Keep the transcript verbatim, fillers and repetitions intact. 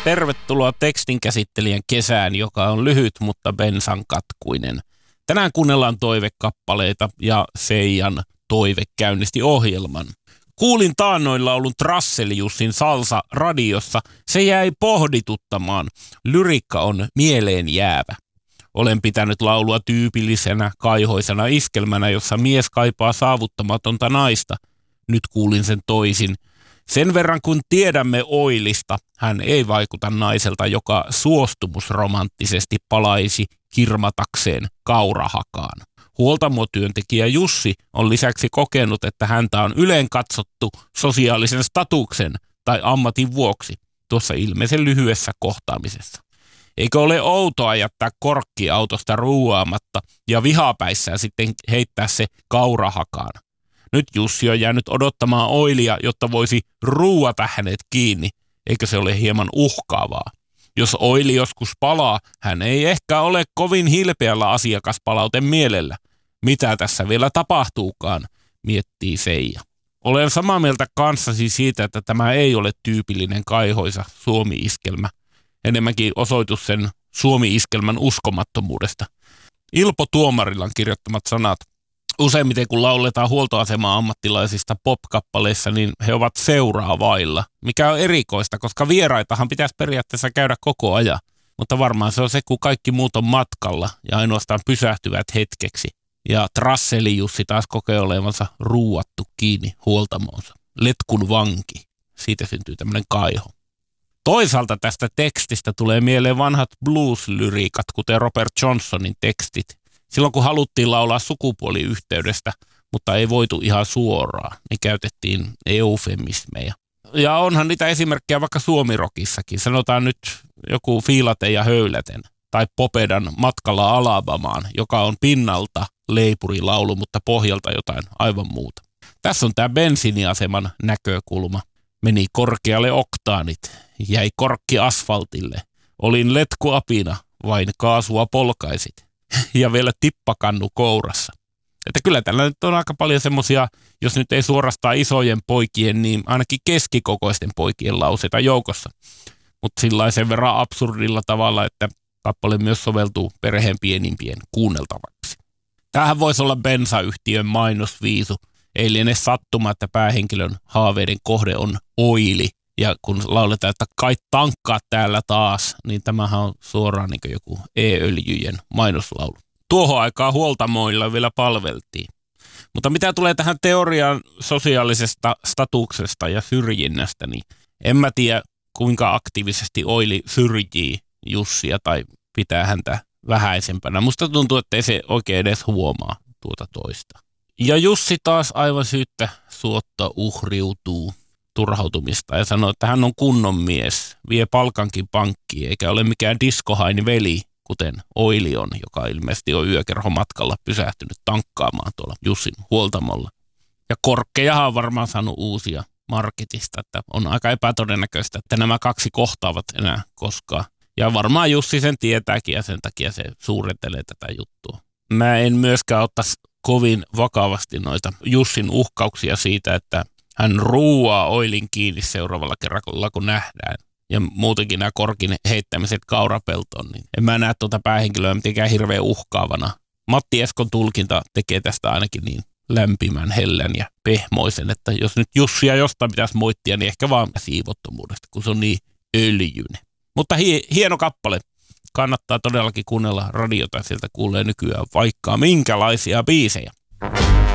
Tervetuloa tekstinkäsittelijän kesään, joka on lyhyt, mutta bensan katkuinen. Tänään kuunnellaan toivekappaleita ja Seijan toive käynnisti ohjelman. Kuulin taannoin laulun Trasseli-Jussin salsa radiossa. Se jäi pohdituttamaan. Lyrikka on mieleen jäävä. Olen pitänyt laulua tyypillisenä, kaihoisena iskelmänä, jossa mies kaipaa saavuttamatonta naista. Nyt kuulin sen toisin. Sen verran kun tiedämme Oilista, hän ei vaikuta naiselta, joka suostumusromanttisesti palaisi kirmatakseen kaurahakaan. Huoltamotyöntekijä Jussi on lisäksi kokenut, että häntä on yleen katsottu sosiaalisen statuksen tai ammatin vuoksi tuossa ilmeisen lyhyessä kohtaamisessa. Eikö ole outoa jättää korkki autosta ruuaamatta ja vihapäissään sitten heittää se kaurahakaan? Nyt Jussi on jäänyt odottamaan Oilia, jotta voisi ruuata hänet kiinni. Eikö se ole hieman uhkaavaa? Jos Oili joskus palaa, hän ei ehkä ole kovin hilpeällä asiakaspalauten mielellä. Mitä tässä vielä tapahtuukaan, miettii Seija. Olen samaa mieltä kanssasi siitä, että tämä ei ole tyypillinen kaihoisa Suomi-iskelmä. Enemmänkin osoitus sen Suomi-iskelmän uskomattomuudesta. Ilpo Tuomarilan kirjoittamat sanat. Useimmiten kun lauletaan huoltoasemaa ammattilaisista pop-kappaleissa, niin he ovat seuraa vailla, mikä on erikoista, koska vieraitahan pitäisi periaatteessa käydä koko ajan. Mutta varmaan se on se, kun kaikki muut on matkalla ja ainoastaan pysähtyvät hetkeksi. Ja Trasseli-Jussi taas kokee olevansa ruuattu kiinni huoltamoonsa. Letkun vanki. Siitä syntyy tämmöinen kaiho. Toisaalta tästä tekstistä tulee mieleen vanhat blues-lyriikat, kuten Robert Johnsonin tekstit. Silloin kun haluttiin laulaa sukupuoliyhteydestä, mutta ei voitu ihan suoraan, niin käytettiin eufemismeja. Ja onhan niitä esimerkkejä vaikka suomirokissakin. Sanotaan nyt joku Fiilaten ja höyläten tai Popedan Matkalla Alabamaan, joka on pinnalta leipurilaulu, mutta pohjalta jotain aivan muuta. Tässä on tämä bensiiniaseman näkökulma. Meni korkealle oktaanit, jäi korkki asfaltille. Olin letkuapina, vain kaasua polkaisit. Ja vielä tippakannu kourassa. Että kyllä tällä nyt on aika paljon semmoisia, jos nyt ei suorastaan isojen poikien, niin ainakin keskikokoisten poikien lauseita joukossa. Mutta sillä sen verran absurdilla tavalla, että kappale myös soveltuu perheen pienimpien kuunneltavaksi. Tämähän voisi olla bensayhtiön mainosviisu. Ei liene sattuma, että päähenkilön haaveiden kohde on Oili. Ja kun lauletaan, että kai tankkaa täällä taas, niin tämähän on suoraan niin kuin joku e-öljyjen mainoslaulu. Tuohon aikaan huoltamoilla vielä palveltiin. Mutta mitä tulee tähän teoriaan sosiaalisesta statuksesta ja syrjinnästä, niin en mä tiedä kuinka aktiivisesti Oili syrjii Jussia tai pitää häntä vähäisempänä. Musta tuntuu, että ei se oikein edes huomaa tuota toista. Ja Jussi taas aivan syyttä suotta uhriutuu turhautumista ja sanoo, että hän on kunnon mies, vie palkankin pankkiin eikä ole mikään diskohaini veli, kuten Oili on, joka ilmeisesti on yökerhomatkalla pysähtynyt tankkaamaan tuolla Jussin huoltamolla. Ja korkkejahan on varmaan saanut uusia marketista, että on aika epätodennäköistä, että nämä kaksi kohtaavat enää koskaan. Ja varmaan Jussi sen tietääkin ja sen takia se suurentelee tätä juttua. Mä en myöskään ottaisi kovin vakavasti noita Jussin uhkauksia siitä, että hän ruuaa Oilin kiinni seuraavalla kerralla, kun nähdään. Ja muutenkin nämä korkin heittämiset kaurapeltoon, niin en mä näe tuota päähenkilöä mitenkään hirveän uhkaavana. Matti Eskon tulkinta tekee tästä ainakin niin lämpimän, hellän ja pehmoisen, että jos nyt Jussia jostain pitäisi moittia, niin ehkä vaan siivottomuudesta, kun se on niin öljyinen. Mutta hie- hieno kappale. Kannattaa todellakin kuunnella radiota, sieltä kuulee nykyään vaikka minkälaisia biisejä.